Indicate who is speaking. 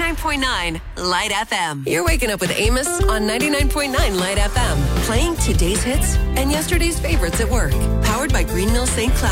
Speaker 1: 99.9 Light FM. You're waking up with Amos on 99.9 Light FM. Playing today's hits and yesterday's favorites at work. Powered by Green Mill St. Cloud.